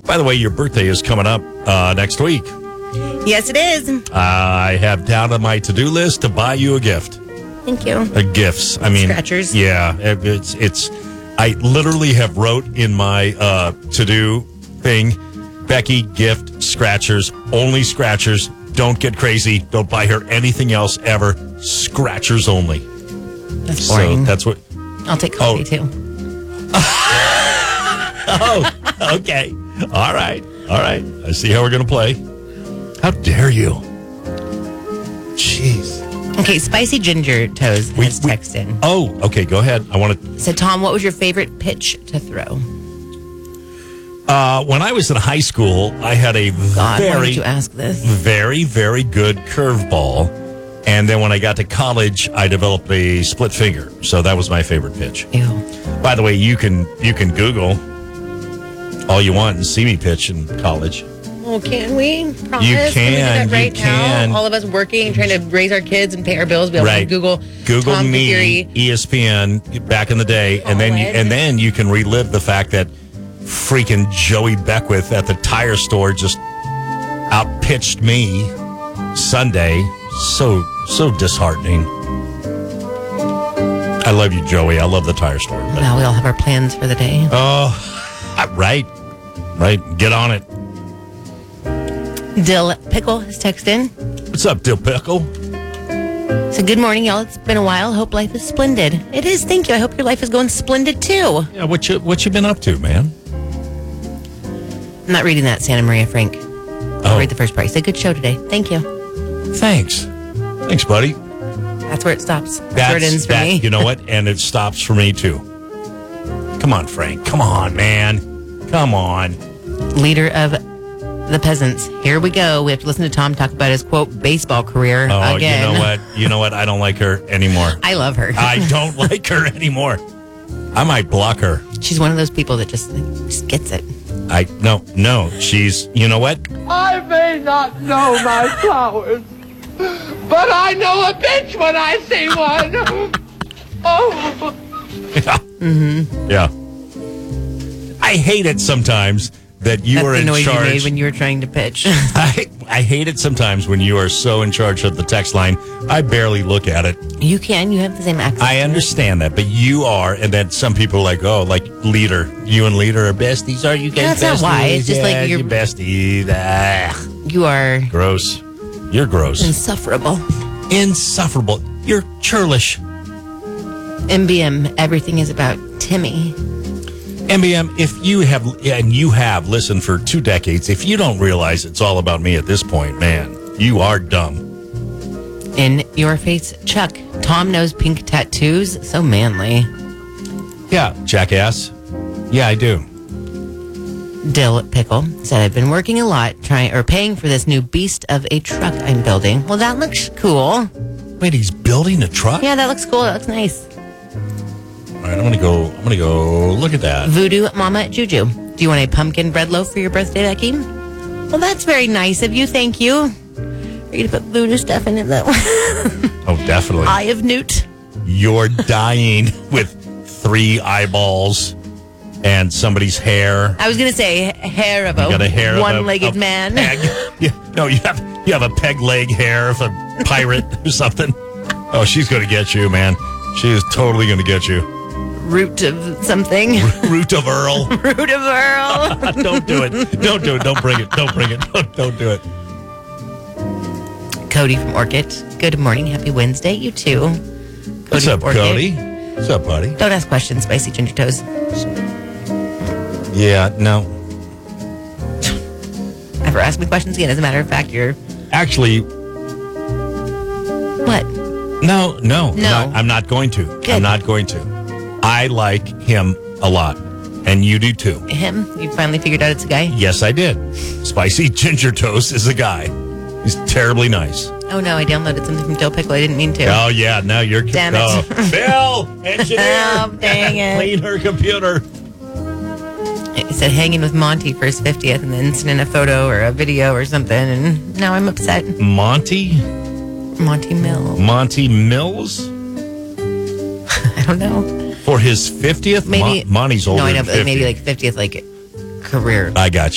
By the way, your birthday is coming up next week. Yes, it is. I have down on my to-do list to buy you a gift. Thank you. Gifts. I mean, Scratchers. Yeah, it's. I literally have wrote in my to-do thing, Becky, gift, scratchers, only scratchers. Don't get crazy. Don't buy her anything else ever. Scratchers only. That's boring. So that's what. I'll take coffee too. Oh, okay. All right. I see how we're going to play. How dare you? Jeez. Okay, Spicy Ginger Toes has texted in. Oh, okay. Go ahead. I want to. So, Tom, what was your favorite pitch to throw? When I was in high school, I had a Why did you ask this? very, very good curveball. And then when I got to college, I developed a split finger. So that was my favorite pitch. Ew. By the way, you can Google all you want and see me pitch in college. Oh, can we? Promise? You Can we do can. that right You can. now? All of us working, trying to raise our kids and pay our bills. Be able Right. to Google Tom me, Fury. ESPN back in the day, and then you can relive the fact that freaking Joey Beckwith at the tire store just outpitched me Sunday. So disheartening. I love you, Joey. I love the tire store. But, Now we all have our plans for the day. right. Get on it. Dill Pickle has texted in. What's up, Dill Pickle? So good morning, y'all. It's been a while. Hope life is splendid. It is. Thank you. I hope your life is going splendid too. Yeah, what you been up to, man? I'm not reading that, Santa Maria Frank. Oh. I'll read the first part. It's a good show today. Thank you. Thanks, buddy. That's where it stops. That's where it ends for me. You know what? And it stops for me too. Come on, Frank. Come on, man. Come on. Leader of the peasants. Here we go. We have to listen to Tom talk about his, quote, baseball career again. You know what? I don't like her anymore. I love her. I don't like her anymore. I might block her. She's one of those people that just gets it. No. She's, you know what? I may not know my flowers, but I know a bitch when I see one. Oh. Yeah. Mm-hmm. Yeah. I hate it sometimes that you are in That's the noise charge. you made when you were trying to pitch. I hate it sometimes when you are so in charge of the text line. I barely look at it. You can. You have the same access. I understand that, but you are, and then some people are like, oh, like Leader. You and Leader are besties. Are you guys That's besties? not why. It's just like you're besties. Ah, You are gross. You're gross. insufferable. Insufferable. You're churlish. MBM, everything is about Timmy. MBM, if you have listened for 2 decades, if you don't realize it's all about me at this point, man, you are dumb. In your face, Chuck. Tom knows pink tattoos. So manly. Yeah, jackass. Yeah, I do. Dill Pickle said, I've been working a lot paying for this new beast of a truck I'm building. Well, that looks cool. Wait, he's building a truck? Yeah, that looks cool. That looks nice. All right, I'm gonna go look at that. Voodoo Mama Juju. Do you want a pumpkin bread loaf for your birthday, Becky? Well, that's very nice of you. Thank you. Are you gonna put voodoo stuff in it, though? Oh, definitely. Eye of Newt. You're dying with 3 eyeballs and somebody's hair. I was gonna say hair of You got a hair of one-legged man. Peg. No, you have a peg leg hair of a pirate or something. Oh, she's gonna get you, man. She is totally gonna get you. Root of something. Root of Earl. Root of Earl. Don't do it. Don't do it. Don't bring it. Don't bring it. Don't do it. Cody from Orchid. Good morning. Happy Wednesday. You too. What's up, Cody? What's up, buddy? Don't ask questions, Spicy Ginger Toes. Yeah, no. Never ask me questions again. As a matter of fact, you're... Actually... What? No. No. I'm not going to. Good. I'm not going to. I like him a lot. And you do too. Him? You finally figured out it's a guy? Yes, I did. Spicy Ginger Toast is a guy. He's terribly nice. Oh, no. I downloaded something from Dill Pickle. I didn't mean to. Oh, yeah. Now you're... Damn it. Oh. Bill, engineer. Oh, dang it. Clean her computer. He said hanging with Monty for his 50th and then sent in a photo or a video or something. And now I'm upset. Monty Mills. Monty Mills? I don't know. For his 50th? Maybe. Monty's older No, I know, than but 50. maybe like 50th, like career. I got